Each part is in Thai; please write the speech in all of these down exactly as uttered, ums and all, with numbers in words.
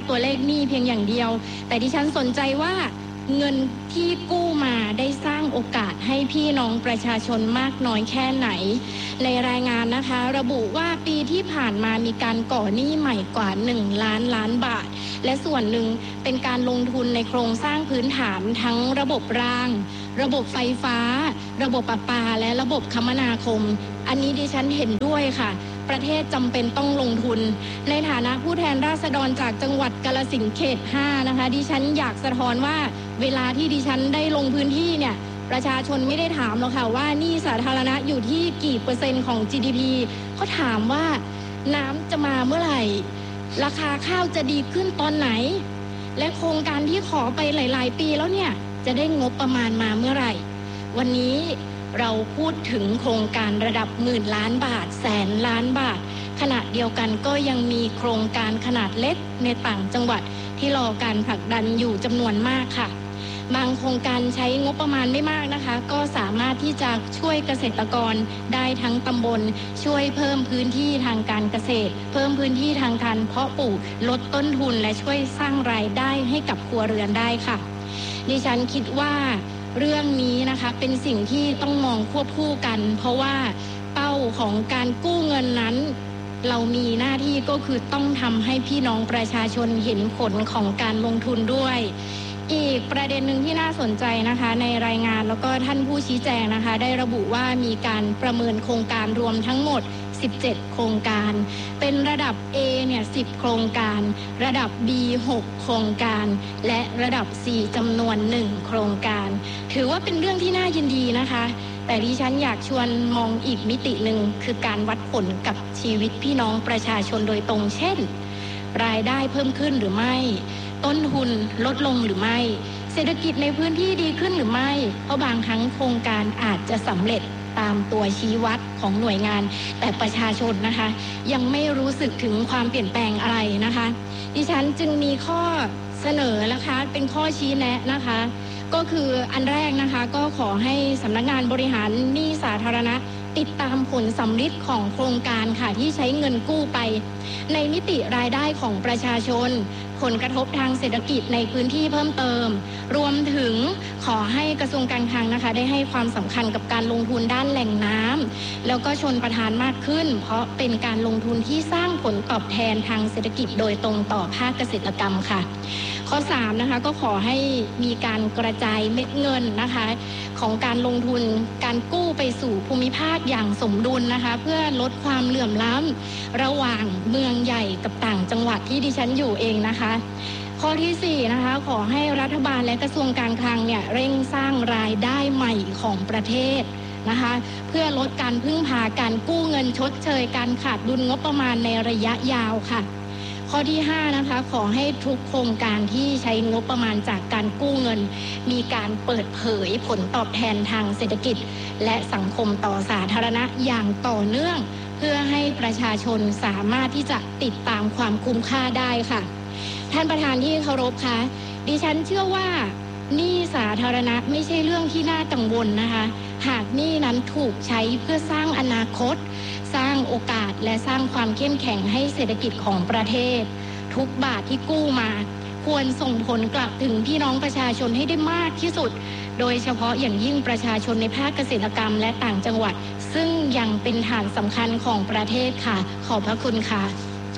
ตัวเลขหนี้เพียงอย่างเดียวแต่ดิฉันสนใจว่าเงินที่กู้มาได้สร้างโอกาสให้พี่น้องประชาชนมากน้อยแค่ไหนในรายงานนะคะระบุว่าปีที่ผ่านมามีการก่อหนี้ใหม่กว่าหนึ่งล้านล้านบาทและส่วนหนึ่งเป็นการลงทุนในโครงสร้างพื้นฐานทั้งระบบรางระบบไฟฟ้าระบบประปาและระบบคมนาคมอันนี้ดิฉันเห็นด้วยค่ะประเทศจำเป็นต้องลงทุนในฐานะผู้แทนราษฎรจากจังหวัดกาฬสินธุ์เขตห้านะคะดิฉันอยากสะท้อนว่าเวลาที่ดิฉันได้ลงพื้นที่เนี่ยประชาชนไม่ได้ถามหรอกค่ะว่าหนี้สาธารณะอยู่ที่กี่เปอร์เซ็นต์ของ จี ดี พี เขาถามว่าน้ำจะมาเมื่อไหร่ราคาข้าวจะดีขึ้นตอนไหนและโครงการที่ขอไปหลายๆปีแล้วเนี่ยจะได้งบประมาณมาเมื่อไหร่วันนี้เราพูดถึงโครงการระดับหมื่นล้านบาทแสนล้านบาทขณะเดียวกันก็ยังมีโครงการขนาดเล็กในต่างจังหวัดที่รอการผลักดันอยู่จำนวนมากค่ะบางโครงการใช้งบประมาณไม่มากนะคะก็สามารถที่จะช่วยเกษตรกรได้ทั้งตำบลช่วยเพิ่มพื้นที่ทางการเกษตรเพิ่มพื้นที่ทางการเพาะปลูกลดต้นทุนและช่วยสร้างรายได้ให้กับครัวเรือนได้ค่ะดิฉันคิดว่าเรื่องนี้นะคะเป็นสิ่งที่ต้องมองควบคู่กันเพราะว่าเป้าของการกู้เงินนั้นเรามีหน้าที่ก็คือต้องทำให้พี่น้องประชาชนเห็นผลของการลงทุนด้วยอีกประเด็นหนึ่งที่น่าสนใจนะคะในรายงานแล้วก็ท่านผู้ชี้แจงนะคะได้ระบุว่ามีการประเมินโครงการรวมทั้งหมดสิบเจ็ดโครงการเป็นระดับ A เนี่ยสิบโครงการระดับ บี หกโครงการและระดับ ซี จำนวนหนึ่งโครงการถือว่าเป็นเรื่องที่น่ายินดีนะคะแต่ดิฉันอยากชวนมองอีกมิติหนึ่งคือการวัดผลกับชีวิตพี่น้องประชาชนโดยตรงเช่นรายได้เพิ่มขึ้นหรือไม่ต้นทุนลดลงหรือไม่เศรษฐกิจในพื้นที่ดีขึ้นหรือไม่เพราะบางครั้งโครงการอาจจะสำเร็จตามตัวชี้วัดของหน่วยงานแต่ประชาชนนะคะยังไม่รู้สึกถึงความเปลี่ยนแปลงอะไรนะคะดิฉันจึงมีข้อเสนอนะคะเป็นข้อชี้แนะนะคะก็คืออันแรกนะคะก็ขอให้สำนักงานบริหารหนี้สาธารณะติดตามผลสำลิดของโครงการค่ะที่ใช้เงินกู้ไปในมิติรายได้ของประชาชนผลกระทบทางเศรษฐกิจในพื้นที่เพิ่มเติมรวมถึงขอให้กระทรวงการคลังนะคะได้ให้ความสำคัญกับการลงทุนด้านแหล่งน้ำแล้วก็ชนประทานมากขึ้นเพราะเป็นการลงทุนที่สร้างผลตอบแทนทางเศรษฐกิจโดยตรงต่อภาคเกษตรกรรมค่ะข้อสามนะคะก็ขอให้มีการกระจายเม็ดเงินนะคะของการลงทุนการกู้ไปสู่ภูมิภาคอย่างสมดุลนะคะเพื่อลดความเหลื่อมล้ำระหว่างเมืองใหญ่กับต่างจังหวัดที่ดิฉันอยู่เองนะคะข้อที่สี่นะคะขอให้รัฐบาลและกระทรวงการคลังเนี่ยเร่งสร้างรายได้ใหม่ของประเทศนะคะเพื่อลดการพึ่งพาการกู้เงินชดเชยการขาดดุลงบประมาณในระยะยาวค่ะข้อที่ห้านะคะขอให้ทุกโครงการที่ใช้งบประมาณจากการกู้เงินมีการเปิดเผยผลตอบแทนทางเศรษฐกิจและสังคมต่อสาธารณะอย่างต่อเนื่องเพื่อให้ประชาชนสามารถที่จะติดตามความคุ้มค่าได้ค่ะท่านประธานที่เคารพคะดิฉันเชื่อว่าหนี้สาธารณะไม่ใช่เรื่องที่น่ากังวลนะคะหากหนี้นั้นถูกใช้เพื่อสร้างอนาคตสร้างโอกาสและสร้างความเข้มแข็งให้เศรษฐกิจของประเทศทุกบาทที่กู้มาควรส่งผลกลับถึงพี่น้องประชาชนให้ได้มากที่สุดโดยเฉพาะอย่างยิ่งประชาชนในภาคเกษตรกรรมและต่างจังหวัดซึ่งยังเป็นฐานสำคัญของประเทศค่ะขอบพระคุณค่ะ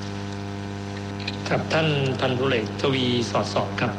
ครับท่านพันธุเอกทวีสอดส่องครับ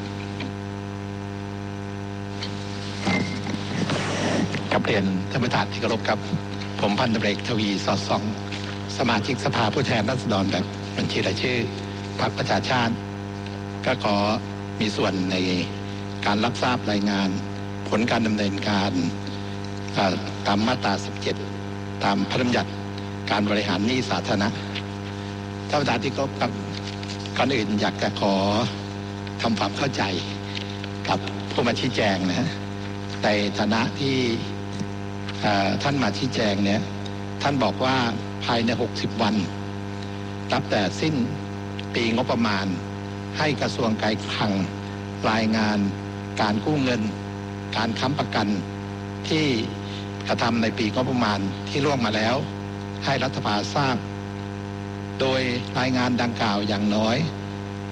กับเรียนท่านประธานที่เคารพครับผมพันธุเอกทวีสอดส่องสมาชิกสภาผู้แทนราษฎรแบบบัญชีรายชื่อพรรคประชาชาติก็ขอมีส่วนในการรับทราบรายงานผลการดำเนินการตามมาตราสิบเจ็ดตามพระราชบัญญัติการบริหารหนี้สาธารณะท่านประธานที่เคารพครับก่อนอื่นอยากจะขอทำความเข้าใจกับผู้มาชี้แจงนะฮะในฐานะที่ท่านมาชี้แจงเนี่ยท่านบอกว่าภายในหกสิบวันนับแต่สิ้นปีงบประมาณให้กระทรวงการคลังรายงานการกู้เงินการค้ำประกันที่กระทำในปีงบประมาณที่ล่วงมาแล้วให้รัฐบาลทราบโดยรายงานดังกล่าวอย่างน้อย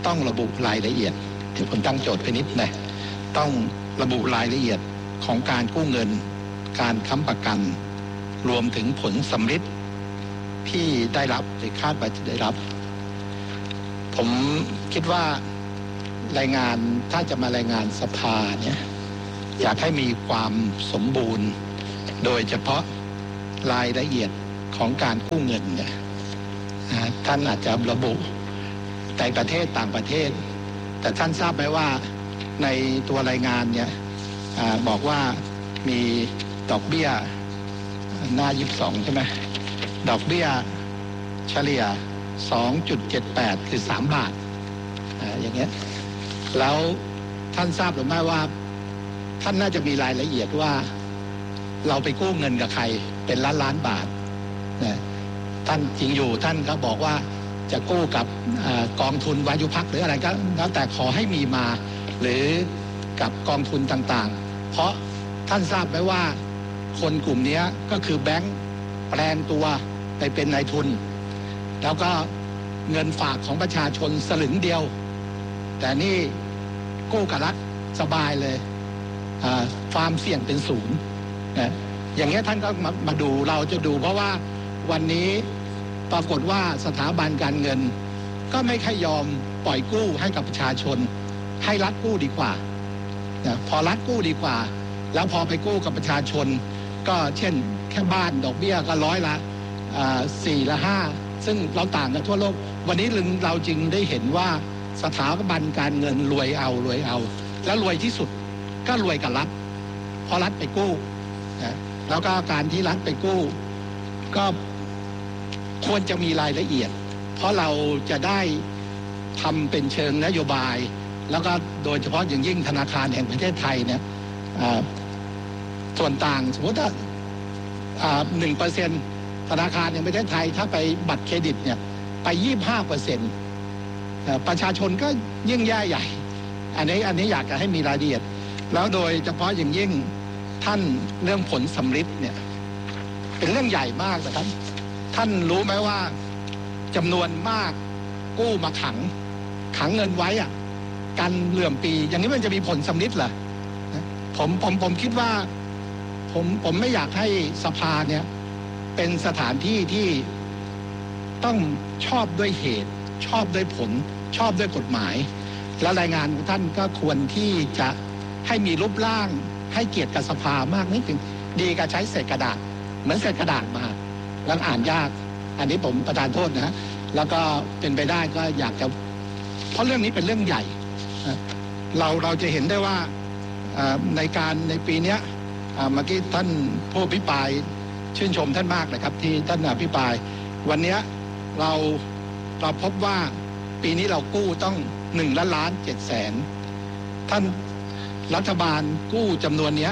ต้องระบุรายละเอียดที่ผมตั้งโจทย์ไปนิดนะต้องระบุรายละเอียดของการกู้เงินการค้ำประกันรวมถึงผลสำริดที่ได้รับหรือคาดว่าจะได้รับผมคิดว่ารายงานถ้าจะมารายงานสภาเนี่ยอยากให้มีความสมบูรณ์โดยเฉพาะรายละเอียดของการกู้เงินเนี่ยท่านอาจจะระบุแต่ประเทศต่างประเทศแต่ท่านทราบไหมว่าในตัวรายงานเนี่ยบอกว่ามีดอกเบี้ยหน้ายี่สิบสองใช่ไหมดอกเบี้ยเฉลี่ย สองจุดเจ็ดแปด คือสามบาทอ่าอย่างเงี้ยแล้วท่านทราบหรือไม่ว่าท่านน่าจะมีรายละเอียดว่าเราไปกู้เงินกับใครเป็นล้านล้านบาทนะท่านจริงอยู่ท่านก็บอกว่าจะกู้กับกองทุนวายุพักหรืออะไรก็แล้วแต่ขอให้มีมาหรือกับกองทุนต่างๆเพราะท่านทราบไหมว่าคนกลุ่มนี้ก็คือแบงค์แปลงตัวไปเป็นนายทุนแล้วก็เงินฝากของประชาชนสลึงเดียวแต่นี่กู้กับรัฐสบายเลยความเสี่ยงเป็นศูนย์นะอย่างนี้ท่านก็มามาดูเราจะดูเพราะว่าวันนี้ปรากฏว่าสถาบันการเงินก็ไม่ค่อยยอมปล่อยกู้ให้กับประชาชนให้รัฐกู้ดีกว่านะพอรัฐกู้ดีกว่าแล้วพอไปกู้กับประชาชนก็เช่นแค่บ้านดอกเบี้ยก็ร้อยละสี่ละห้าซึ่งเราต่างกันทั่วโลกวันนี้เราจึงได้เห็นว่าสถาบันการเงินรวยเอารวยเอาแล้วรวยที่สุดก็รวยกับรัฐเพราะรัฐไปกู้นะแล้วก็การที่รัฐไปกู้ก็ควรจะมีรายละเอียดเพราะเราจะได้ทำเป็นเชิงนโยบายแล้วก็โดยเฉพาะอย่างยิ่งธนาคารแห่งประเทศไทยเนี่ยส่วนต่างสมมติว่าหนึ่งเปอร์เซ็นต์ธนาคารแห่งประเทศไทยถ้าไปบัตรเครดิตเนี่ยไปยี่สิบห้าเปอร์เซ็นต์ประชาชนก็ยิ่งแย่ใหญ่อันนี้อันนี้อยากจะให้มีรายละเอียดแล้วโดยเฉพาะอย่างยิ่งท่านเรื่องผลสำริดเนี่ยเป็นเรื่องใหญ่มากนะครับท่านรู้ไหมว่าจำนวนมากกู้มาขังขังเงินไว้อะกันเหลื่อมปีอย่างนี้มันจะมีผลสำริดเหรอผมผมผมคิดว่าผมผมไม่อยากให้สภาเนี่ยเป็นสถานที่ที่ต้องชอบด้วยเหตุชอบด้วยผลชอบด้วยกฎหมายและรายงานของท่านก็ควรที่จะให้มีรูปร่างให้เกียรติกับสภามากนิดนึงดีกว่าใช้เศษกระดาษเหมือนเศษกระดาษมาแล้วอ่านยากอันนี้ผมประทานโทษนะแล้วก็เป็นไปได้ก็อยากจะเพราะเรื่องนี้เป็นเรื่องใหญ่เราเราจะเห็นได้ว่าในการในปีนี้เมื่อกี้ท่านผู้อภิปรายชื่นชมท่านมากนะครับที่ท่านอภิปรายวันนี้เราเราพบว่าปีนี้เรากู้ต้องหนึ่งล้านล้านเจ็ดแสนท่านรัฐบาลกู้จำนวนนี้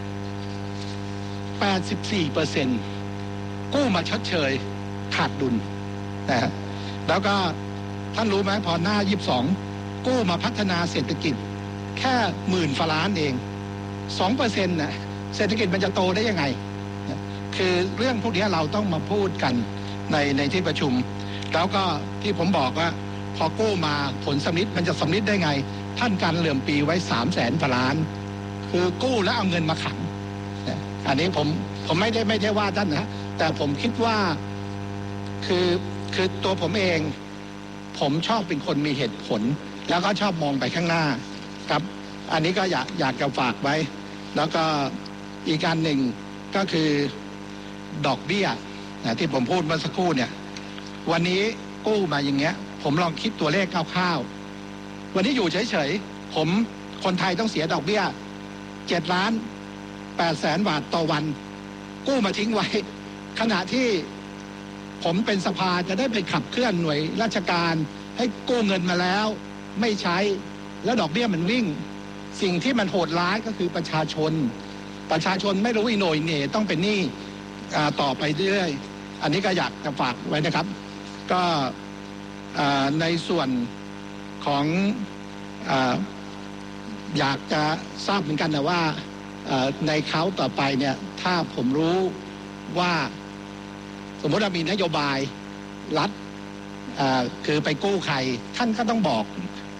แปดสิบสี่เปอร์เซ็นต์กู้มาชดเชยขาดดุลนะฮะแล้วก็ท่านรู้ไหมพอหน้ายี่สิบสองกู้มาพัฒนาเศรษฐกิจแค่หมื่นฝล้านเองสองเปอร์เซ็นต์นะเศรษฐกิจมันจะโตได้ยังไงคือเรื่องพวกนี้เราต้องมาพูดกันในในที่ประชุมแล้วก็ที่ผมบอกว่าพอกู้มาผลสำริดมันจะสำริดได้ไงท่านการเหลื่อมปีไว้สามแสนฝล้านคือกู้แล้วเอาเงินมาขังอันนี้ผมผมไม่ได้ไม่ได้ว่าท่านนะแต่ผมคิดว่าคือคือตัวผมเองผมชอบเป็นคนมีเหตุผลแล้วก็ชอบมองไปข้างหน้าครับอันนี้ก็อยากอยากจะฝากไว้แล้วก็อีกการหนึ่งก็คือดอกเบี้ยนะที่ผมพูดเมื่อสักครู่เนี่ยวันนี้กู้มาอย่างเงี้ยผมลองคิดตัวเลขคร่าวๆวันนี้อยู่เฉยๆผมคนไทยต้องเสียดอกเบี้ยเจ็ดล้านแปดแสนบาทต่อวันกู้มาทิ้งไว้ขณะที่ผมเป็นสภาจะได้ไปขับเคลื่อนหน่วยราชการให้กู้เงินมาแล้วไม่ใช้แล้วดอกเบี้ยมันวิ่งสิ่งที่มันโหดร้ายก็คือประชาชนประชาชนไม่รู้อีโหน่ยเหน่ต้องเป็นหนี้ต่อไปเรื่อยอันนี้ก็อยากจะฝากไว้นะครับก็ในส่วนของอยากจะทราบเหมือนกันนะว่าในเขาต่อไปเนี่ยถ้าผมรู้ว่าสมมติว่ามีนโยบายรัฐคือไปกู้ใครท่านก็ต้องบอก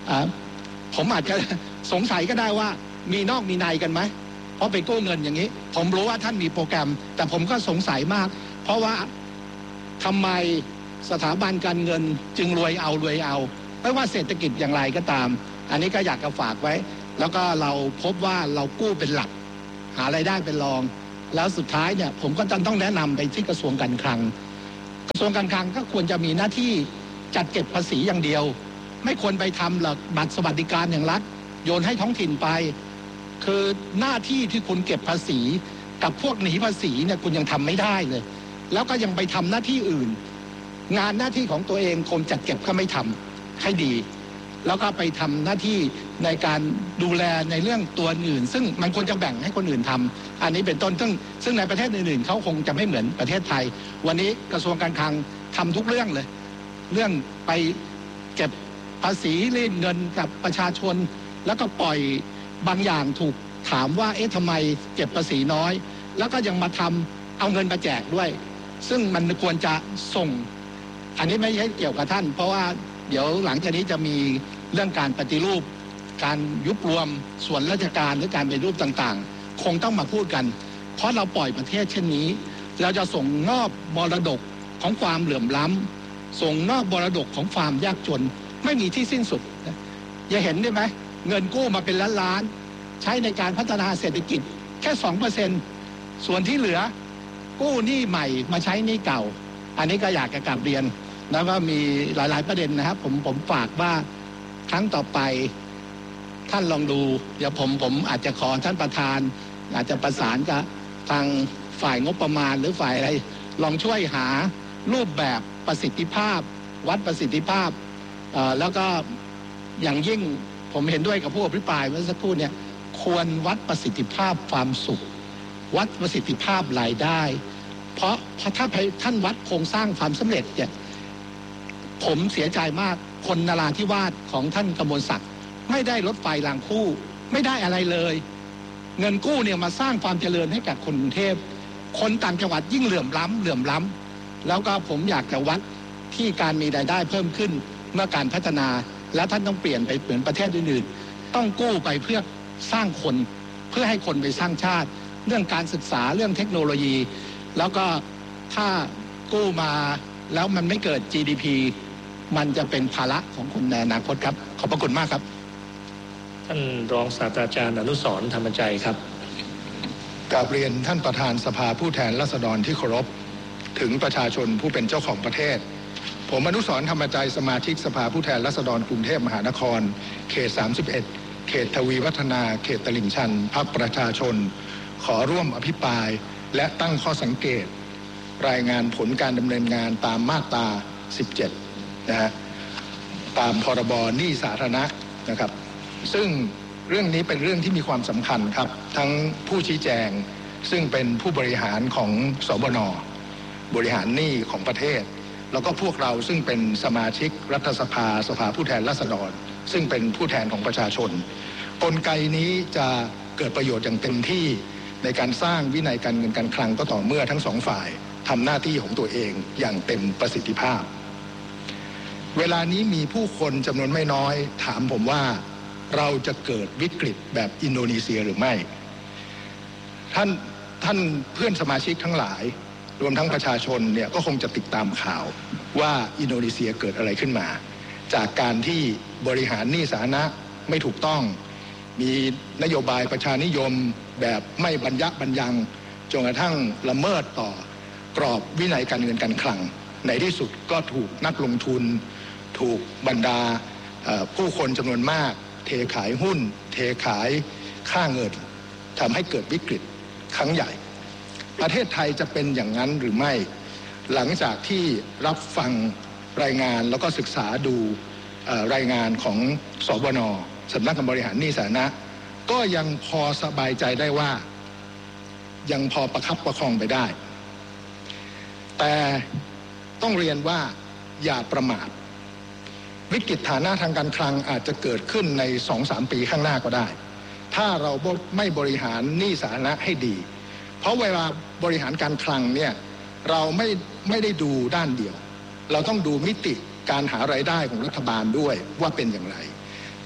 ผมอาจจะสงสัยก็ได้ว่ามีนอกมีในกันไหมเพราะไปกู้เงินอย่างนี้ผมรู้ว่าท่านมีโปรแกรมแต่ผมก็สงสัยมากเพราะว่าทำไมสถาบันการเงินจึงรวยเอารวยเอาไม่ว่าเศรษฐกิจอย่างไรก็ตามอันนี้ก็อยากจะฝากไว้แล้วก็เราพบว่าเรากู้เป็นหลักหารายได้เป็นรองแล้วสุดท้ายเนี่ยผมก็ต้องแนะนำไปที่กระทรวงการคลังกระทรวงการคลังก็ควรจะมีหน้าที่จัดเก็บภาษีอย่างเดียวไม่ควรไปทำหลักบัตรสวัสดิการอย่างรัฐโยนให้ท้องถิ่นไปคือหน้าที่ที่คุณเก็บภาษีกับพวกหนีภาษีเนี่ยคุณยังทำไม่ได้เลยแล้วก็ยังไปทำหน้าที่อื่นงานหน้าที่ของตัวเองกรมจัดเก็บก็ไม่ทำให้ดีแล้วก็ไปทำหน้าที่ในการดูแลในเรื่องตัวอื่นซึ่งมันควรจะแบ่งให้คนอื่นทำอันนี้เป็นต้นซึ่งซึ่งในประเทศอื่นๆเขาคงจะไม่เหมือนประเทศไทยวันนี้กระทรวงการคลังทำทุกเรื่องเลยเรื่องไปเก็บภาษีรีดเงินกับประชาชนแล้วก็ปล่อยบางอย่างถูกถามว่าเอ๊ะทำไมเก็บภาษีน้อยแล้วก็ยังมาทำเอาเงินมาแจกด้วยซึ่งมันควรจะส่งอันนี้ไม่ใช่เกี่ยวกับท่านเพราะว่าเดี๋ยวหลังจากนี้จะมีเรื่องการปฏิรูปการยุบรวมส่วนราชการหรือการปฏิรูปต่างๆคงต้องมาพูดกันเพราะเราปล่อยประเทศเช่นนี้เราจะส่งนอกมรดกของความเหลื่อมล้ำส่งนอกมรดกของความยากจนไม่มีที่สิ้นสุดอย่าเห็นได้ไหมเงินกู้มาเป็นล้านล้านใช้ในการพัฒนาเศรษฐกิจแค่ สองเปอร์เซ็นต์ ส่วนที่เหลือกู้หนี้ใหม่มาใช้หนี้เก่าอันนี้ก็อยากจะกลับเรียนแล้วก็มีหลายๆประเด็นนะครับผมผมฝากว่าครั้งต่อไปท่านลองดูเดี๋ยวผมผมอาจจะขอท่านประธานอาจจะประสานกับทางฝ่ายงบประมาณหรือฝ่ายอะไรลองช่วยหารูปแบบประสิทธิภาพวัดประสิทธิภาพแล้วก็อย่างยิ่งผมเห็นด้วยกับผู้อภิปรายเมื่อสักครู่เนี่ยควรวัดประสิทธิภาพความสุขวัดประสิทธิภาพรายได้เพราะเพราะถ้าท่านวัดโครงสร้างความสำเร็จเนี่ยผมเสียใจมากคนนราธิวาสของท่านกมลศักดิ์ไม่ได้รถไฟรางคู่ไม่ได้อะไรเลยเงินกู้เนี่ยมาสร้างความเจริญให้กับคนกรุงเทพคนต่างจังหวัดยิ่งเหลื่อมล้ำเหลื่อมล้ำแล้วก็ผมอยากจะวัดที่การมีรายได้เพิ่มขึ้นเมื่อการพัฒนาและท่านต้องเปลี่ยนไปเหมือนประเทศอื่นๆต้องกู้ไปเพื่อสร้างคนเพื่อให้คนไปสร้างชาติเรื่องการศึกษาเรื่องเทคโนโลยีแล้วก็ถ้ากู้มาแล้วมันไม่เกิด จี ดี พี มันจะเป็นภาระของคนในอนาคตครับขอบพระคุณมากครับท่านรองศาสตราจารย์อนุสรณ์ธรรมใจครับกราบเรียนท่านประธานสภาผู้แทนราษฎรที่เคารพถึงประชาชนผู้เป็นเจ้าของประเทศผมอนุสรณ์ธรรมใจสมาชิกสภาผู้แทนราษฎรกรุงเทพมหานครเขตสามสิบเอ็ดเขตทวีวัฒนาเขตตลิ่งชันพรรคประชาชนขอร่วมอภิปรายและตั้งข้อสังเกตรายงานผลการดำเนินงานตามมาตราสิบเจ็ดนะฮะตามพรบหนี้สาธารณะนะครับซึ่งเรื่องนี้เป็นเรื่องที่มีความสำคัญครับทั้งผู้ชี้แจงซึ่งเป็นผู้บริหารของสบน.บริหารหนี้ของประเทศแล้วก็พวกเราซึ่งเป็นสมาชิกรัฐสภาสภาผู้แทนราษฎรซึ่งเป็นผู้แทนของประชาชนกลไกนี้จะเกิดประโยชน์อย่างเต็มที่ในการสร้างวินัยการเงินการคลังก็ต่อเมื่อทั้งสองฝ่ายทำหน้าที่ของตัวเองอย่างเต็มประสิทธิภาพเวลานี้มีผู้คนจำนวนไม่น้อยถามผมว่าเราจะเกิดวิกฤตแบบอินโดนีเซียหรือไม่ท่านท่านเพื่อนสมาชิกทั้งหลายรวมทั้งประชาชนเนี่ยก็คงจะติดตามข่าวว่าอินโดนีเซียเกิดอะไรขึ้นมาจากการที่บริหารหนี้สาธารณะไม่ถูกต้องมีนโยบายประชานิยมแบบไม่บรรยับบรรยังจนกระทั่งละเมิดต่อกรอบวินัยการเงินการคลังในที่สุดก็ถูกนักลงทุนถูกบรรดาผู้คนจำนวนมากเทขายหุ้นเทขายค่าเงินทำให้เกิดวิกฤตครั้งใหญ่ประเทศไทยจะเป็นอย่างนั้นหรือไม่หลังจากที่รับฟังรายงานแล้วก็ศึกษาดูรายงานของสบน.สำนักงานบริหารหนี้สาธารณะก็ยังพอสบายใจได้ว่ายังพอประคับประคองไปได้แต่ต้องเรียนว่าอย่าประมาทวิกฤตฐานะทางการคลังอาจจะเกิดขึ้นใน สองถึงสาม ปีข้างหน้าก็ได้ถ้าเราไม่บริหารหนี้สาธารณะให้ดีเพราะเวลาบริหารการคลังเนี่ยเราไม่ไม่ได้ดูด้านเดียวเราต้องดูมิติการหารายได้ของรัฐบาลด้วยว่าเป็นอย่างไร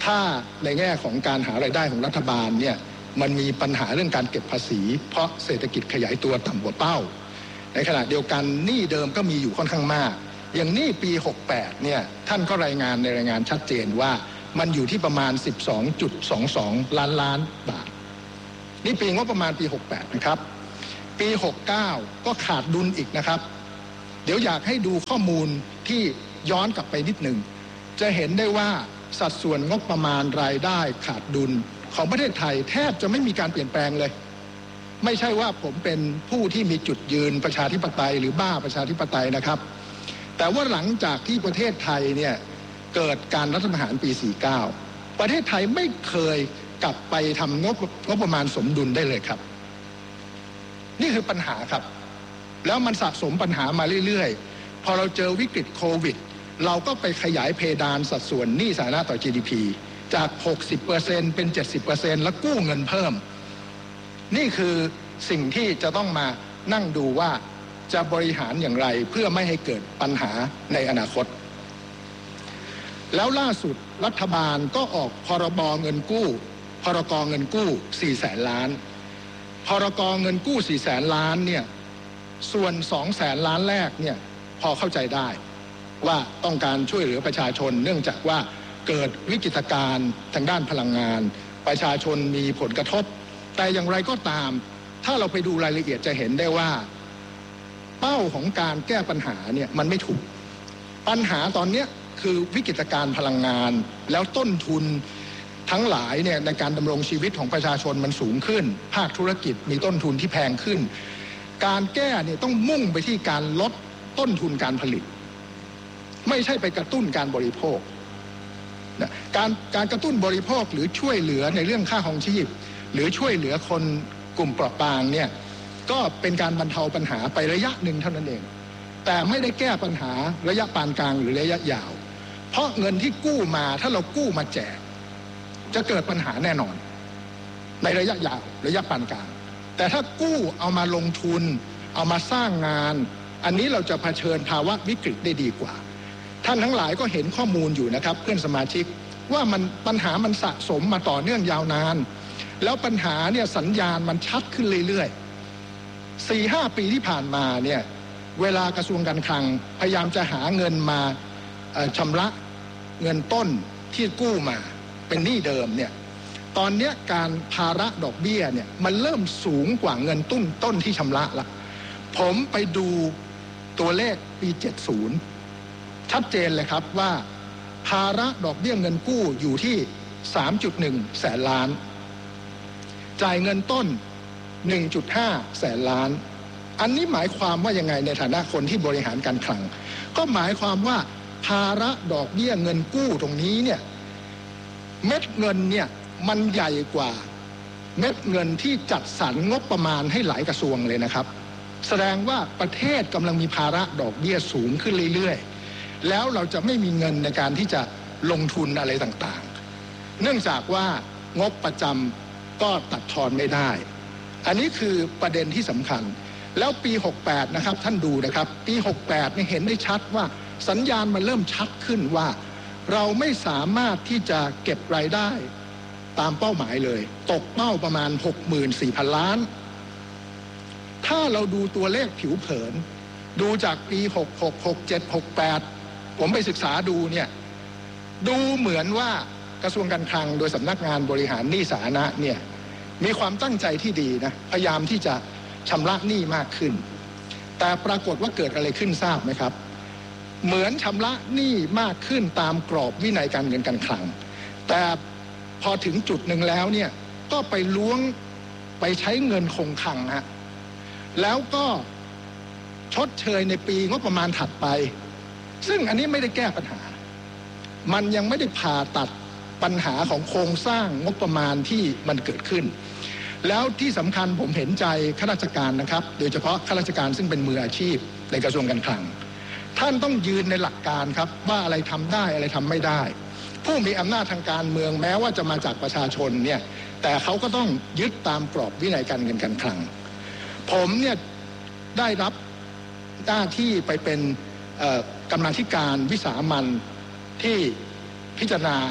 ถ้าในแง่ของการหารายได้ของรัฐบาลเนี่ยมันมีปัญหาเรื่องการเก็บภาษีเพราะเศรษฐกิจขยายตัวต่ำกว่าเป้าในขณะเดียวกันหนี้เดิมก็มีอยู่ค่อนข้างมากอย่างหนี้ปีหกสิบแปดเนี่ยท่านก็รายงานในรายงานชัดเจนว่ามันอยู่ที่ประมาณ สิบสองจุดสองสอง ล้านล้านบาทนี่ปีงบประมาณปีหกสิบแปดนะครับปีหกสิบเก้าก็ขาดดุลอีกนะครับเดี๋ยวอยากให้ดูข้อมูลที่ย้อนกลับไปนิดหนึ่งจะเห็นได้ว่าสัดส่วนงบประมาณรายได้ขาดดุลของประเทศไทยแทบจะไม่มีการเปลี่ยนแปลงเลยไม่ใช่ว่าผมเป็นผู้ที่มีจุดยืนประชาธิปไตยหรือบ้าประชาธิปไตยนะครับแต่ว่าหลังจากที่ประเทศไทยเนี่ยเกิดการรัฐประหารปีสี่สิบเก้าประเทศไทยไม่เคยกลับไปทำงบงบประมาณสมดุลได้เลยครับนี่คือปัญหาครับแล้วมันสะสมปัญหามาเรื่อยๆพอเราเจอวิกฤตโควิดเราก็ไปขยายเพดานสัดส่วนหนี้สาธารณะต่อ จี ดี พี จาก หกสิบเปอร์เซ็นต์ เป็น เจ็ดสิบเปอร์เซ็นต์ แล้วกู้เงินเพิ่มนี่คือสิ่งที่จะต้องมานั่งดูว่าจะบริหารอย่างไรเพื่อไม่ให้เกิดปัญหาในอนาคตแล้วล่าสุดรัฐบาลก็ออกพรบเงินกู้พรกเงินกู้สี่แสนล้านพรกเงินกู้สี่แสนล้านเนี่ยส่วนสองแสนล้านแรกเนี่ยพอเข้าใจได้ว่าต้องการช่วยเหลือประชาชนเนื่องจากว่าเกิดวิกฤตการณ์ทางด้านพลังงานประชาชนมีผลกระทบแต่อย่างไรก็ตามถ้าเราไปดูรายละเอียดจะเห็นได้ว่าเป้าของการแก้ปัญหาเนี่ยมันไม่ถูกปัญหาตอนนี้คือวิกฤตการณ์พลังงานแล้วต้นทุนทั้งหลายเนี่ยในการดำรงชีวิตของประชาชนมันสูงขึ้นภาคธุรกิจมีต้นทุนที่แพงขึ้นการแก้เนี่ยต้องมุ่งไปที่การลดต้นทุนการผลิตไม่ใช่ไปกระตุ้นการบริโภคการการกระตุ้นบริโภคหรือช่วยเหลือในเรื่องค่าครองชีพหรือช่วยเหลือคนกลุ่มเปราะบางเนี่ยก็เป็นการบรรเทาปัญหาไประยะหนึ่งเท่านั้นเองแต่ไม่ได้แก้ปัญหาระยะปานกลางหรือระยะยาวเพราะเงินที่กู้มาถ้าเรากู้มาแจกจะเกิดปัญหาแน่นอนในระยะยาวระยะปานกลางแต่ถ้ากู้เอามาลงทุนเอามาสร้างงานอันนี้เราจะเผชิญภาวะวิกฤตได้ดีกว่าท่านทั้งหลายก็เห็นข้อมูลอยู่นะครับเพื่อนสมาชิกว่ามันปัญหามันสะสมมาต่อเนื่องยาวนานแล้วปัญหาเนี่ยสัญญาณมันชัดขึ้นเรื่อยๆ สี่ห้า ปีที่ผ่านมาเนี่ยเวลากระทรวงการคลังพยายามจะหาเงินมาชำระเงินต้นที่กู้มาเป็นหนี้เดิมเนี่ยตอนนี้การภาระดอกเบี้ยเนี่ยมันเริ่มสูงกว่าเงินต้นต้นที่ชำระละผมไปดูตัวเลขปีเจ็ดสิบชัดเจนเลยครับว่าภาระดอกเบี้ยเงินกู้อยู่ที่ สามจุดหนึ่ง แสนล้านจ่ายเงินต้น หนึ่งจุดห้า แสนล้านอันนี้หมายความว่ายังไงในฐานะคนที่บริหารการคลังก็หมายความว่าภาระดอกเบี้ยเงินกู้ตรงนี้เนี่ยเม็ดเงินเนี่ยมันใหญ่กว่าเม็ดเงินที่จัดสรรงบประมาณให้หลายกระทรวงเลยนะครับแสดงว่าประเทศกำลังมีภาระดอกเบี้ยสูงขึ้นเรื่อยๆแล้วเราจะไม่มีเงินในการที่จะลงทุนอะไรต่างๆเนื่องจากว่างบประจำก็ตัดทอนไม่ได้อันนี้คือประเด็นที่สำคัญแล้วปีหกสิบแปดนะครับท่านดูนะครับปีหกสิบแปดนี่เห็นได้ชัดว่าสัญญาณมันเริ่มชัดขึ้นว่าเราไม่สามารถที่จะเก็บรายได้ตามเป้าหมายเลยตกเป้าประมาณ หกหมื่นสี่พัน ล้านถ้าเราดูตัวเลขผิวเผินดูจากปีหกหก หกเจ็ด หกแปดผมไปศึกษาดูเนี่ยดูเหมือนว่ากระทรวงการคลังโดยสำนักงานบริหารหนี้สาธารณะเนี่ยมีความตั้งใจที่ดีนะพยายามที่จะชำระหนี้มากขึ้นแต่ปรากฏว่าเกิดอะไรขึ้นทราบไหมครับเหมือนชำระหนี้มากขึ้นตามกรอบวินัยการเงินการคลังแต่พอถึงจุดหนึ่งแล้วเนี่ยก็ไปล้วงไปใช้เงินคงคลังฮะแล้วก็ชดเชยในปีงบประมาณถัดไปซึ่งอันนี้ไม่ได้แก้ปัญหามันยังไม่ได้ผ่าตัดปัญหาของโครงสร้างงบประมาณที่มันเกิดขึ้นแล้วที่สำคัญผมเห็นใจข้าราชการนะครับโดยเฉพาะข้าราชการซึ่งเป็นมืออาชีพในกระทรวงการคลังท่านต้องยืนในหลักการครับว่าอะไรทำได้อะไรทำไม่ได้ผู้มีอำนาจทางการเมืองแม้ว่าจะมาจากประชาชนเนี่ยแต่เขาก็ต้องยึดตามกรอบวินัยการเงินการคลังผมเนี่ยได้รับหน้าที่ไปเป็นกรรมาธิการวิสามัญที่พิจารณา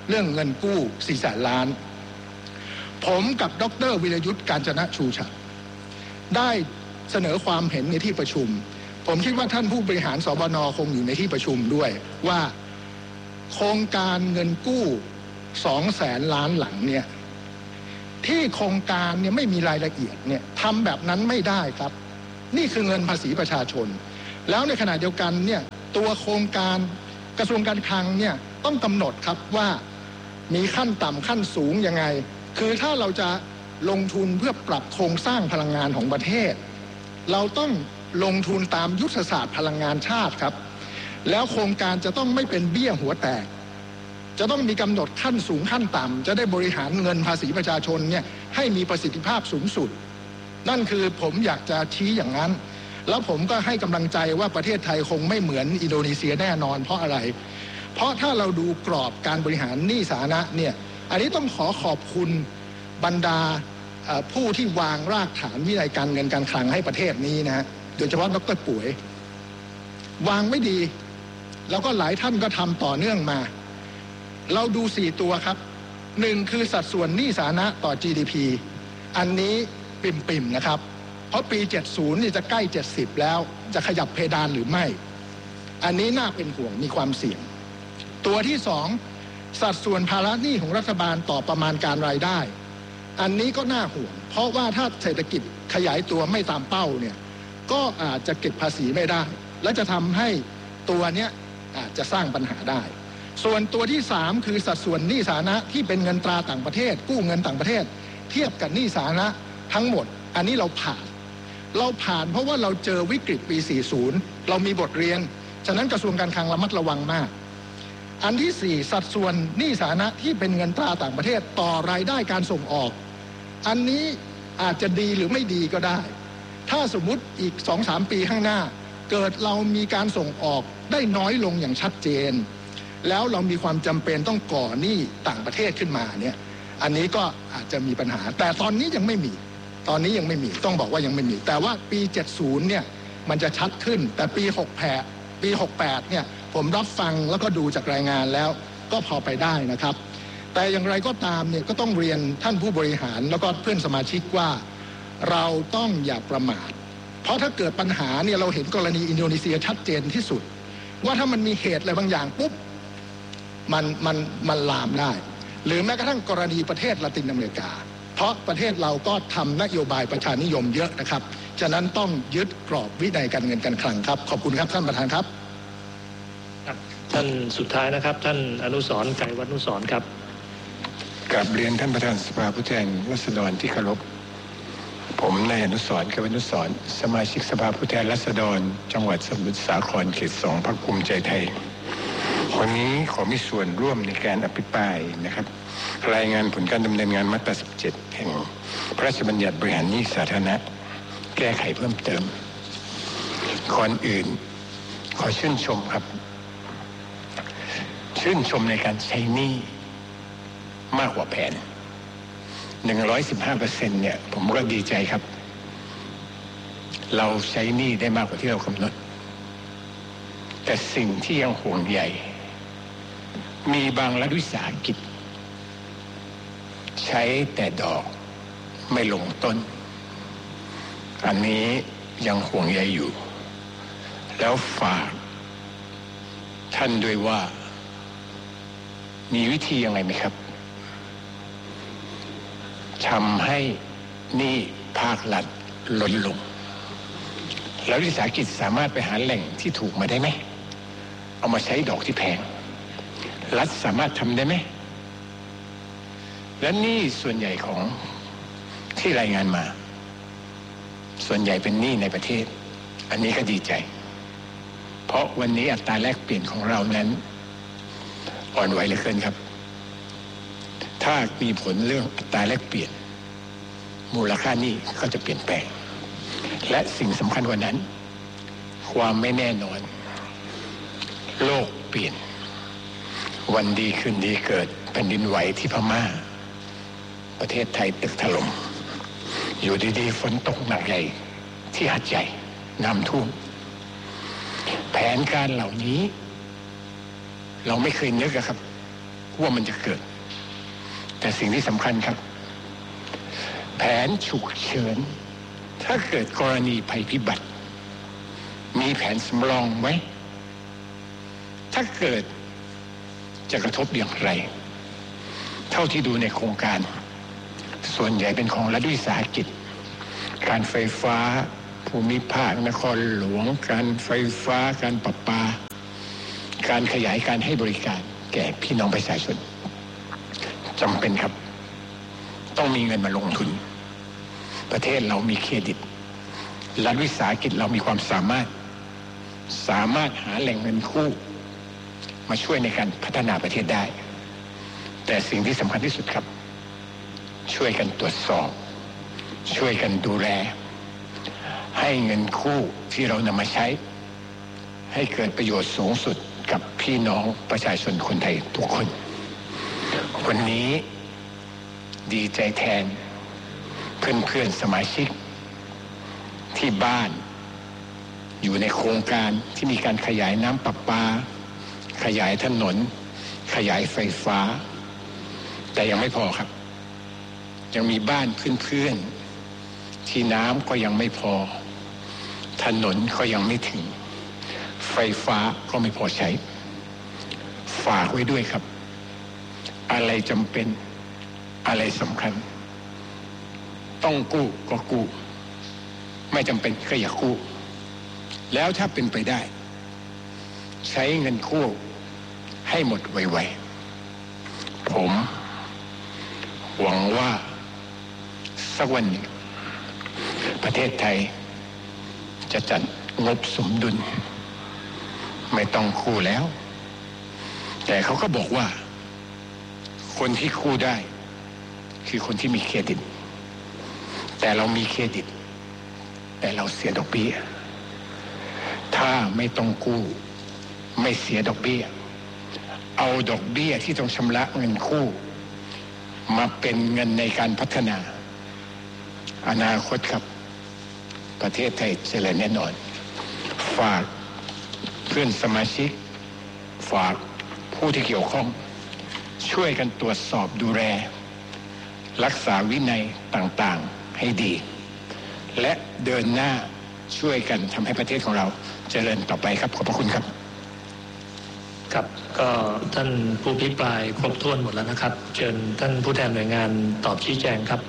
เรื่องเงินกู้สี่แสนล้านผมกับดร.วิรยุทธ์กาญจนชูฉัตรได้เสนอความเห็นในที่ประชุมผมคิดว่าท่านผู้บริหารสบน.คงอยู่ในที่ประชุมด้วยว่าโครงการเงินกู้สองแสนล้านหลังเนี่ยที่โครงการเนี่ยไม่มีรายละเอียดเนี่ยทำแบบนั้นไม่ได้ครับนี่คือเงินภาษีประชาชนแล้วในขณะเดียวกันเนี่ยตัวโครงการกระทรวงการคลังเนี่ยต้องกำหนดครับว่ามีขั้นต่ำขั้นสูงยังไงคือถ้าเราจะลงทุนเพื่อปรับโครงสร้างพลังงานของประเทศเราต้องลงทุนตามยุทธศาสตร์พลังงานชาติครับแล้วโครงการจะต้องไม่เป็นเบี้ยหัวแตกจะต้องมีกำหนดขั้นสูงขั้นต่ำจะได้บริหารเงินภาษีประชาชนเนี่ยให้มีประสิทธิภาพสูงสุดนั่นคือผมอยากจะชี้อย่างนั้นแล้วผมก็ให้กำลังใจว่าประเทศไทยคงไม่เหมือนอินโดนีเซียแน่นอนเพราะอะไรเพราะถ้าเราดูกรอบการบริหารหนี้สาธารณะเนี่ยอันนี้ต้องขอขอบคุณบรรดาผู้ที่วางรากฐานวินัยการเงินการคลังให้ประเทศนี้นะฮะโดยเฉพาะดร.ป่วยวางไม่ดีแล้วก็หลายท่านก็ทำต่อเนื่องมาเราดูสี่ตัวครับหนึ่งคือสัดส่วนหนี้สาธารณะต่อ จี ดี พี อันนี้ปิ่มๆนะครับเพราะปีเจ็ดสิบนี่จะใกล้เจ็ดสิบแล้วจะขยับเพดานหรือไม่อันนี้น่าเป็นห่วงมีความเสี่ยงตัวที่สองสัดส่วนภาระหนี้ของรัฐบาลต่อประมาณการรายได้อันนี้ก็น่าห่วงเพราะว่าถ้าเศรษฐกิจขยายตัวไม่ตามเป้าเนี่ยก็อาจจะเก็บภาษีไม่ได้และจะทำให้ตัวเนี้ยอาจจะสร้างปัญหาได้ส่วนตัวที่สามคือสัดส่วนหนี้สาธารณะที่เป็นเงินตราต่างประเทศกู้เงินต่างประเทศเทียบกับหนี้สาธารณะทั้งหมดอันนี้เราผ่านเราผ่านเพราะว่าเราเจอวิกฤตปีสี่สิบเรามีบทเรียนฉะนั้นกระทรวงการคลังระมัดระวังมากอันที่สี่สัดส่วนหนี้สาธารณะที่เป็นเงินตราต่างประเทศต่อรายได้การส่งออกอันนี้อาจจะดีหรือไม่ดีก็ได้ถ้าสมมุติอีก สองถึงสาม ปีข้างหน้าเกิดเรามีการส่งออกได้น้อยลงอย่างชัดเจนแล้วเรามีความจำเป็นต้องก่อหนี้ต่างประเทศขึ้นมาเนี่ยอันนี้ก็อาจจะมีปัญหาแต่ตอนนี้ยังไม่มีตอนนี้ยังไม่มีต้องบอกว่ายังไม่มีแต่ว่าปีเจ็ดสิบเนี่ยมันจะชัดขึ้นแต่ปีหกแปดปีหกแปดเนี่ยผมรับฟังแล้วก็ดูจากรายงานแล้วก็พอไปได้นะครับแต่อย่างไรก็ตามเนี่ยก็ต้องเรียนท่านผู้บริหารแล้วก็เพื่อนสมาชิกว่าเราต้องอย่าประมาทเพราะถ้าเกิดปัญหาเนี่ยเราเห็นกรณีอินโดนีเซียชัดเจนที่สุดว่าถ้ามันมีเหตุอะไรบางอย่างปุ๊บมันมันมันลามได้หรือแม้กระทั่งกรณีประเทศละตินอเมริกาเพราะประเทศเราก็ทำนโยบายประชานิยมเยอะนะครับฉะนั้นต้องยึดกรอบวินัยการเงินการคลังครับขอบคุณครับท่านประธานครับท่านสุดท้ายนะครับท่านอนุสรณ์ไกรวัฒนุสรณ์ครับกราบเรียนท่านประธานสภาผู้แทนราษฎรที่เคารพผมนายอนุสรณ์ไกรวัฒนุสรณ์สมาชิกสภาผู้แทนราษฎรจังหวัดสมุทรสาครเขตสองพรรคภูมิใจไทยวันนี้ขอมีส่วนร่วมในการอภิปรายนะครับรายงานผลการดำเนินงานมาตราสิบเจ็ดแห่งพระราชบัญญัติบริหารหนี้สาธารณะแก้ไขเพิ่มเติมก่อนอื่นขอชื่นชมครับชื่นชมในการใช้หนี้มากกว่าแผน หนึ่งร้อยสิบห้าเปอร์เซ็นต์ เนี่ยผมก็ดีใจครับเราใช้หนี้ได้มากกว่าที่เรากำหนดแต่สิ่งที่ยังห่วงใยมีบางรัฐวิสาหกิจใช้แต่ดอกไม่ลงต้นอันนี้ยังห่วงใยอยู่แล้วฝากท่านด้วยว่ามีวิธียังไงไหมครับทำให้หนี้ภาครัฐลดลงแล้ววิสาหกิจสามารถไปหาแหล่งที่ถูกมาได้ไหมเอามาใช้ดอกที่แพงรัฐสามารถทำได้ไหมและหนี้ส่วนใหญ่ของที่รายงานมาส่วนใหญ่เป็นหนี้ในประเทศอันนี้ก็ดีใจเพราะวันนี้อัตราแลกเปลี่ยนของเรานั้นอ่อนไหวเหลือเกินครับถ้ามีผลเรื่องอัตราแลกเปลี่ยนมูลค่าหนี้ก็จะเปลี่ยนแปลงและสิ่งสำคัญกว่านั้นความไม่แน่นอนโลกเปลี่ยนวันดีคืนดีเกิดแผ่นดินไหวที่พม่าประเทศไทยตึกถล่มอยู่ดีๆฝนตกหนักใหญ่ที่หาดใหญ่น้ำท่วมแผนการเหล่านี้เราไม่เคยนึกครับว่ามันจะเกิดแต่สิ่งที่สำคัญครับแผนฉุกเฉินถ้าเกิดกรณีภัยพิบัติมีแผนสำรองไหมถ้าเกิดจะกระทบอย่างไรเท่าที่ดูในโครงการส่วนใหญ่เป็นของรัฐวิสาหกิจการไฟฟ้าภูมิภาคนครหลวงการไฟฟ้าการประปาการขยายการให้บริการแก่พี่น้องประชาชนจำเป็นครับต้องมีเงินมาลงทุนประเทศเรามีเครดิตรัฐวิสาหกิจเรามีความสามารถสามารถหาแหล่งเงินกู้มาช่วยในการพัฒนาประเทศได้แต่สิ่งที่สำคัญที่สุดครับช่วยกันตรวจสอบช่วยกันดูแลให้เงินกู้ที่เรานำมาใช้ให้เกิดประโยชน์สูงสุดกับพี่น้องประชาชนคนไทยทุกคนวันนี้ดีใจแทนเพื่อนๆสมาชิกที่บ้านอยู่ในโครงการที่มีการขยายน้ำประปาขยายถนนขยายไฟฟ้าแต่ยังไม่พอครับยังมีบ้านเพื่อนๆที่น้ำก็ยังไม่พอถนนก็ยังไม่ถึงไฟฟ้าก็ไม่พอใช้ฝากไว้ด้วยครับอะไรจำเป็นอะไรสำคัญต้องกู้ก็กู้ไม่จำเป็นก็อย่ากู้แล้วถ้าเป็นไปได้ใช้เงินกู้ให้หมดไวๆผมหวังว่าสักวันหนึ่งประเทศไทยจะจัดงบสมดุลไม่ต้องกู้แล้วแต่เขาก็บอกว่าคนที่กู้ได้คือคนที่มีเครดิตแต่เรามีเครดิตแต่เราเสียดอกเบี้ยถ้าไม่ต้องกู้ไม่เสียดอกเบี้ยเอาดอกเบี้ยที่ต้องชำระเงินกู้มาเป็นเงินในการพัฒนาอนาคตครับประเทศไทยเจริญแน่นอนฝากเพื่อนสมาชิกฝากผู้ที่เกี่ยวข้องช่วยกันตรวจสอบดูแลรักษาวินัยต่างๆให้ดีและเดินหน้าช่วยกันทำให้ประเทศของเราเจริญต่อไปครับขอบพระคุณครับครับก็ท่านผู้พิปรายครบถ้วนหมดแล้วนะครับเชิญท่านผู้แทนหน่วยงานตอบชี้แจงครับ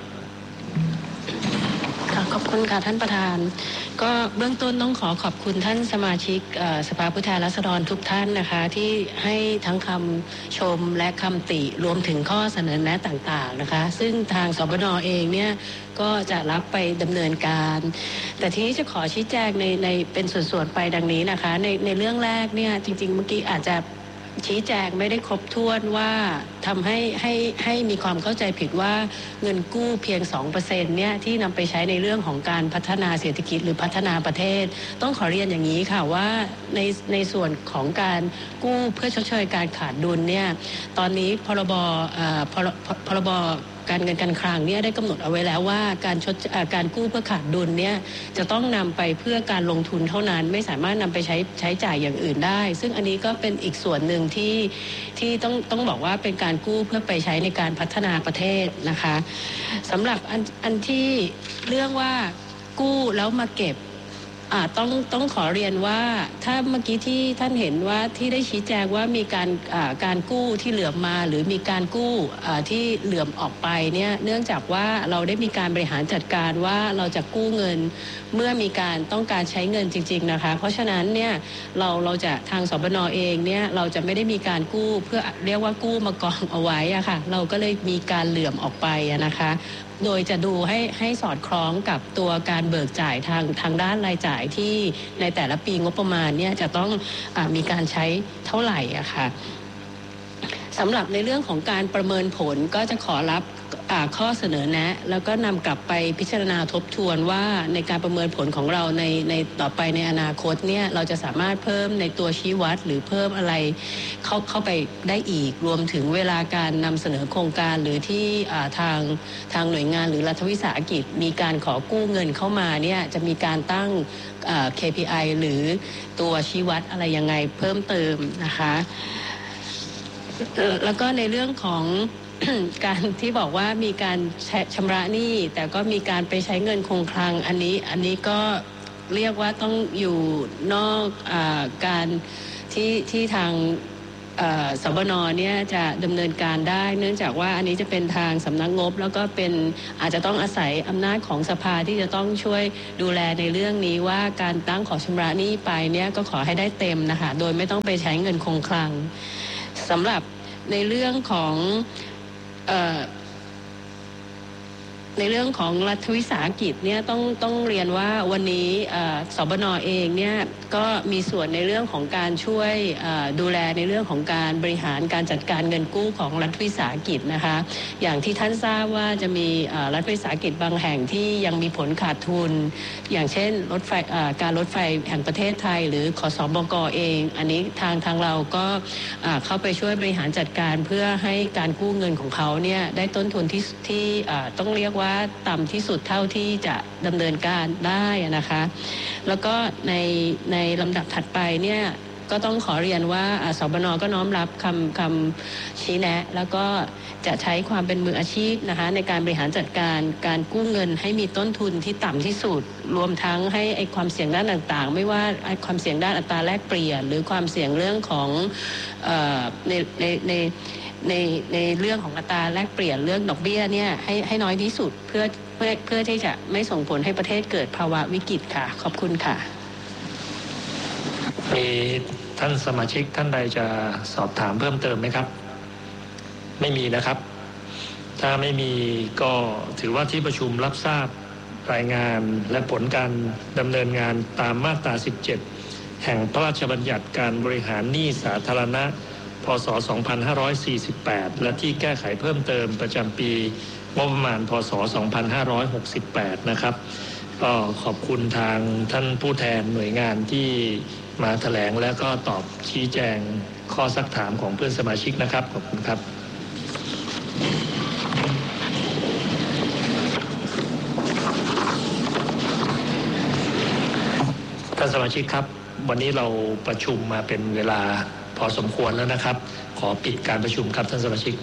ขอบคุณค่ะท่านประธานก็เบื้องต้นต้องขอขอบคุณท่านสมาชิกสภาผู้แทนราษฎรทุกท่านนะคะที่ให้ทั้งคำชมและคำติรวมถึงข้อเสนอแนะต่างๆนะคะซึ่งทางสบน.เองเนี่ยก็จะรับไปดำเนินการแต่ทีนี้จะขอชี้แจงในในเป็นส่วนๆไปดังนี้นะคะในในเรื่องแรกเนี่ยจริงๆเมื่อกี้อาจจะชี้แจงไม่ได้ครบถ้วนว่าทำให้ให้ให้มีความเข้าใจผิดว่าเงินกู้เพียง สองเปอร์เซ็นต์ เนี่ยที่นำไปใช้ในเรื่องของการพัฒนาเศรษฐกิจหรือพัฒนาประเทศต้องขอเรียนอย่างนี้ค่ะว่าในในส่วนของการกู้เพื่อชดเชยการขาดดุลเนี่ยตอนนี้พรบเอ่อพรพรบการเงินการคลังเนี่ยได้กำหนดเอาไว้แล้วว่าการชดการกู้เพื่อขาดดุลเนี่ยจะต้องนำไปเพื่อการลงทุนเท่านั้นไม่สามารถนำไปใช้ใช้จ่ายอย่างอื่นได้ซึ่งอันนี้ก็เป็นอีกส่วนหนึ่งที่ที่ต้องต้องบอกว่าเป็นการกู้เพื่อไปใช้ในการพัฒนาประเทศนะคะสำหรับอันอันที่เรื่องว่ากู้แล้วมาเก็บอ่าต้องต้องขอเรียนว่าถ้าเมื่อกี้ที่ท่านเห็นว่าที่ได้ชี้แจงว่ามีการอ่าการกู้ที่เหลื่อมมาหรือมีการกู้อ่าที่เหลื่อมออกไปเนี่ยเนื่องจากว่าเราได้มีการบริหารจัดการว่าเราจะกู้เงินเมื่อมีการต้องการใช้เงินจริงๆนะคะเพราะฉะนั้นเนี่ยเราเราจะทางสบน.เองเนี่ยเราจะไม่ได้มีการกู้เพื่อเรียกว่ากู้มากองเอาไว้อะค่ะเราก็เลยมีการเหลื่อมออกไปนะคะโดยจะดูให้ให้สอดคล้องกับตัวการเบิกจ่ายทางทางด้านรายจ่ายที่ในแต่ละปีงบประมาณเนี่ยจะต้องอ่ามีการใช้เท่าไหร่อะค่ะสำหรับในเรื่องของการประเมินผลก็จะขอรับข้อเสนอแนะแล้วก็นำกลับไปพิจารณาทบทวนว่าในการประเมินผลของเราในในต่อไปในอนาคตเนี่ยเราจะสามารถเพิ่มในตัวชี้วัดหรือเพิ่มอะไรเข้าเข้าไปได้อีกรวมถึงเวลาการนำเสนอโครงการหรือที่ทางทางหน่วยงานหรือรัฐวิสาหกิจมีการขอกู้เงินเข้ามาเนี่ยจะมีการตั้ง เค พี ไอ หรือตัวชี้วัดอะไรยังไงเพิ่มเติมนะคะแล้วก็ในเรื่องของ การที่บอกว่ามีการชำระหนี้แต่ก็มีการไปใช้เงินคงคลังอันนี้อันนี้ก็เรียกว่าต้องอยู่นอกอาการที่ที่ทางสบน.เนี่ยจะดำเนินการได้เนื่องจากว่าอันนี้จะเป็นทางสำนักงบแล้วก็เป็นอาจจะต้องอาศัยอำนาจของสภาที่จะต้องช่วยดูแลในเรื่องนี้ว่าการตั้งขอชำระหนี้ไปเนี่ยก็ขอให้ได้เต็มนะคะโดยไม่ต้องไปใช้เงินคงคลังสำหรับในเรื่องของเอ่อในเรื่องของรัฐวิสาหกิจเนี่ยต้องต้องเรียนว่าวันนี้สบน.เองเนี่ยก็มีส่วนในเรื่องของการช่วยดูแลในเรื่องของการบริหารการจัดการเงินกู้ของรัฐวิสาหกิจนะคะอย่างที่ท่านทราบว่าจะมีรัฐวิสาหกิจบางแห่งที่ยังมีผลขาดทุนอย่างเช่นรถไฟการรถไฟแห่งประเทศไทยหรือขสบก.เองอันนี้ทางทางเราก็เข้าไปช่วยบริหารจัดการเพื่อให้การกู้เงินของเขาเนี่ยได้ต้นทุนที่ที่ต้องเรียกว่าต่ำที่สุดเท่าที่จะดำเนินการได้นะคะแล้วก็ในในลำดับถัดไปเนี่ยก็ต้องขอเรียนว่าสบน.ก็น้อมรับคำคำชี้แนะแล้วก็จะใช้ความเป็นมืออาชีพนะคะในการบริหารจัดการการกู้เงินให้มีต้นทุนที่ต่ำที่สุดรวมทั้งให้ไอ้ความเสี่ยงด้านต่างๆไม่ว่าไอ้ความเสี่ยงด้านอัตราแลกเปลี่ยนหรือความเสี่ยงเรื่องของเอ่อในในในในในเรื่องของอัตราแลกเปลี่ยนเรื่องดอกเบี้ยเนี่ยให้ให้น้อยที่สุดเพื่อเพื่อเพื่อที่จะไม่ส่งผลให้ประเทศเกิดภาวะวิกฤตค่ะขอบคุณค่ะมีท่านสมาชิกท่านใดจะสอบถามเพิ่มเติมไหมครับไม่มีนะครับถ้าไม่มีก็ถือว่าที่ประชุมรับทราบรายงานและผลการดำเนินงานตามมาตราสิบเจ็ดแห่งพระราชบัญญัติการบริหารหนี้สาธารณะพ.ศ. สองพันห้าร้อยสี่สิบแปดและที่แก้ไขเพิ่มเติมประจำปีงบประมาณพ.ศ. สองพันห้าร้อยหกสิบแปดนะครับก็ขอบคุณทางท่านผู้แทนหน่วยงานที่มาแถลงและก็ตอบชี้แจงข้อซักถามของเพื่อนสมาชิกนะครับขอบคุณครับท่านสมาชิกครับวันนี้เราประชุมมาเป็นเวลาพอสมควรแล้วนะครับขอปิดการประชุมครับท่านสมาชิก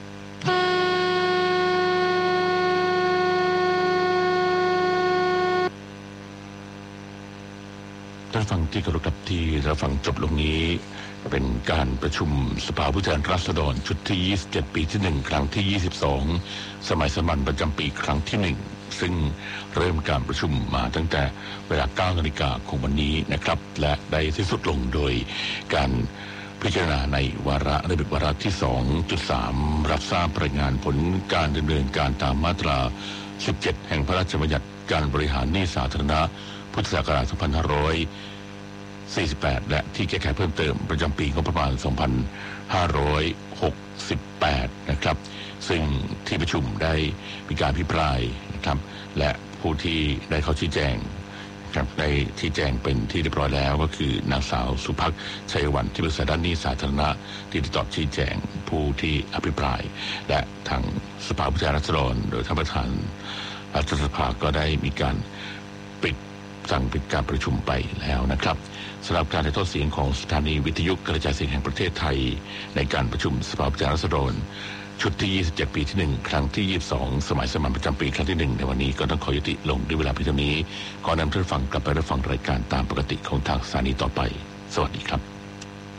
ท่านฟังที่เคารพครับที่เราฟังจบลงนี้เป็นการประชุมสภาผู้แทนราษฎรชุดที่ยี่สิบเจ็ดปีที่หนึ่งครั้งที่ยี่สิบสองสมัยสามัญประจำปีครั้งที่หนึ่งซึ่งเริ่มการประชุมมาตั้งแต่เวลา เก้านาฬิกา ของวันนี้นะครับและได้สิ้นสุดลงโดยการพิจารณาในวาระระเบียบวาระที่ สองจุดสาม รับทราบรายงานผลการดำเนินการตามมาตราสิบเจ็ดแห่งพระราชบัญญัติการบริหารหนี้สาธารณะพุทธศักราชสองพันห้าร้อยสี่สิบแปดและที่แก้ไขเพิ่มเติมประจำปีงบประมาณสองพันห้าร้อยหกสิบแปดนะครับซึ่งที่ประชุมได้มีการพิปรายนะครับและผู้ที่ได้เข้าชี้แจงครับได้ชี้แจงเป็นที่เรียบร้อยแล้วก็คือนางสาวสุภักดิ์ชัยวันที่ปรึกษาด้านหนี้สาธารณะที่ได้ตอบชี้แจงผู้ที่อภิปรายและทางสภาผู้แทนราษฎรโดยท่านประธานรัฐสภาก็ได้มีการปิดสั่งปิดการประชุมไปแล้วนะครับสำหรับการถ่ายทอดเสียงของสถานีวิทยุกระจายเสียงแห่งประเทศไทยในการประชุมสภาผู้แทนราษฎรชุดที่ยี่สิบเจ็ดปีที่หนึ่งครั้งที่ยี่สิบสองสมัยสามัญประจำปีครั้งที่หนึ่งในวันนี้ก็ต้องขอยุติลงด้วยเวลาเพียงเท่านี้ขอนำท่านฟังกลับไปรับฟังรายการตามปกติของทางสถานีต่อไปสวัสดีครับ